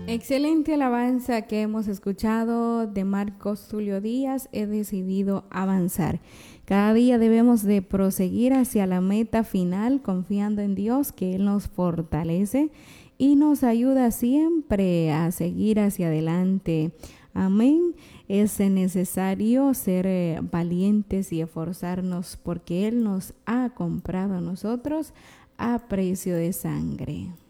Excelente alabanza que hemos escuchado de Marcos Tulio Díaz. He decidido avanzar. Cada día debemos de proseguir hacia la meta final, confiando en Dios, que Él nos fortalece y nos ayuda siempre a seguir hacia adelante. Amén. Es necesario ser valientes y esforzarnos porque Él nos ha comprado a nosotros a precio de sangre.